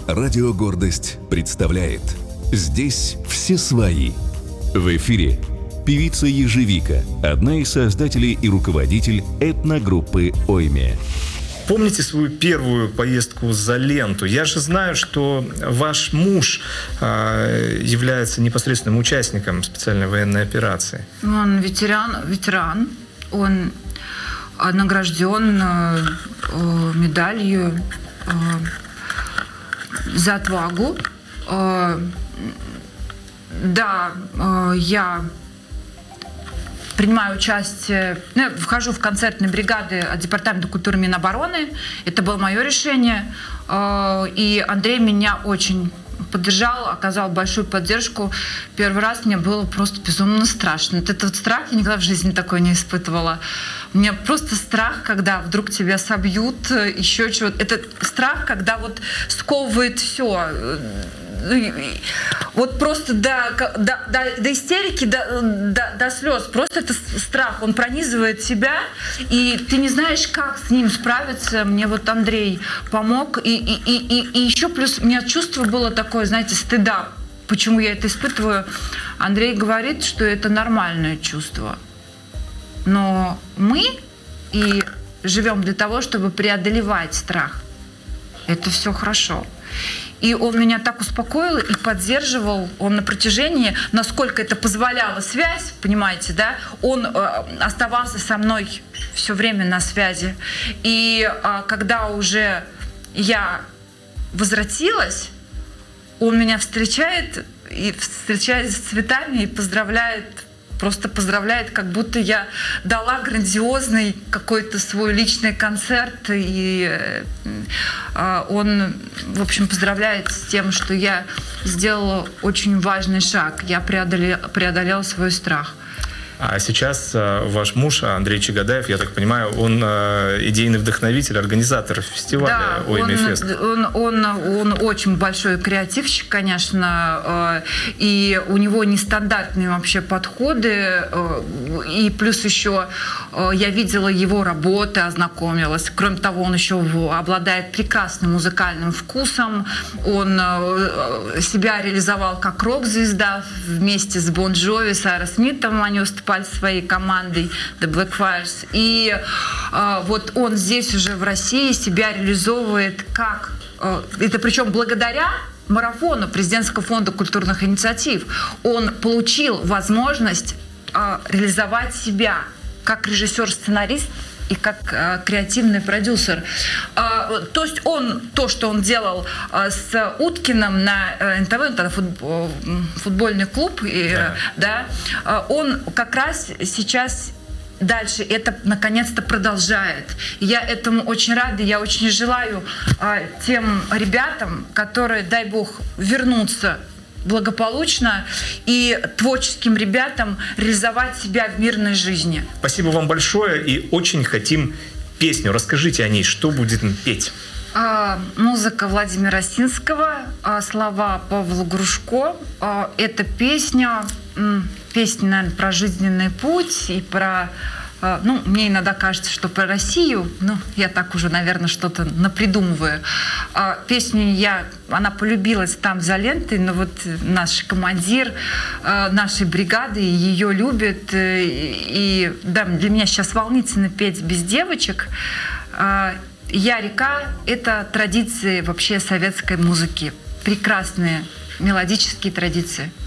Радио «Гордость» представляет «Здесь все свои». В эфире певица Ежевика, одна из создателей и руководитель этногруппы «Ойме». Помните свою первую поездку за ленту? Я же знаю, что ваш муж является непосредственным участником специальной военной операции. Он ветеран. Он награжден медалью за отвагу. Да, я принимаю участие, я вхожу в концертные бригады от Департамента культуры Минобороны. Это было мое решение. И Андрей меня очень поддержал, оказал большую поддержку. Первый раз мне было просто безумно страшно. Вот этот страх я никогда в жизни такой не испытывала. У меня просто страх, когда вдруг тебя собьют, еще чего-то. Это страх, когда вот сковывает все. Вот просто до истерики, до слез. Просто это страх, он пронизывает тебя, и ты не знаешь, как с ним справиться. Мне вот Андрей помог. И еще плюс у меня чувство было такое, знаете, стыда. Почему я это испытываю? Андрей говорит, что это нормальное чувство. Но мы и живем для того, чтобы преодолевать страх. Это все хорошо. И он меня так успокоил и поддерживал. Он на протяжении, насколько это позволяла связь, понимаете, да, он оставался со мной все время на связи. И когда уже я возвратилась, он меня встречает с цветами и поздравляет. Просто поздравляет, как будто я дала грандиозный какой-то свой личный концерт. И он, в общем, поздравляет с тем, что я сделала очень важный шаг. Я преодолела свой страх. А сейчас ваш муж Андрей Чагадаев, я так понимаю, он идейный вдохновитель, организатор фестиваля «Ойме Фест». Он очень большой креативщик, конечно, и у него нестандартные вообще подходы, и плюс еще я видела его работы, ознакомилась. Кроме того, он еще обладает прекрасным музыкальным вкусом, он себя реализовал как рок-звезда вместе с Бон Джови, с Аэросмитом, они выступали своей командой The Blackfires. И вот он здесь уже в России себя реализовывает как... это причем благодаря марафону Президентского фонда культурных инициатив. Он получил возможность реализовать себя как режиссер-сценарист и как креативный продюсер. То есть то, что он делал с Уткиным на НТВ, это футбольный клуб, он как раз сейчас дальше это наконец-то продолжает. И я этому очень рада, я очень желаю тем ребятам, которые, дай бог, вернутся благополучно и творческим ребятам реализовать себя в мирной жизни. Спасибо вам большое и очень хотим песню. Расскажите о ней, что будем петь. Музыка Владимира Синского, слова Павла Грушко. Эта песня, наверное, про жизненный путь и про... мне иногда кажется, что про Россию, я так уже, наверное, что-то напридумываю. Песню она полюбилась там за лентой, но вот наш командир нашей бригады ее любит. И да, для меня сейчас волнительно петь без девочек. «Я река» — это традиции вообще советской музыки. Прекрасные мелодические традиции.